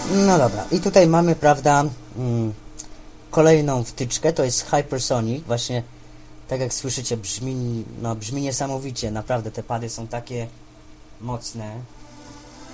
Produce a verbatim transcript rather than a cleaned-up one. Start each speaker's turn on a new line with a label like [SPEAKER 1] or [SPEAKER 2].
[SPEAKER 1] No dobra, i tutaj mamy, prawda, mm, kolejną wtyczkę, to jest Hypersonic, właśnie tak jak słyszycie, brzmi, no, brzmi niesamowicie, naprawdę te pady są takie mocne.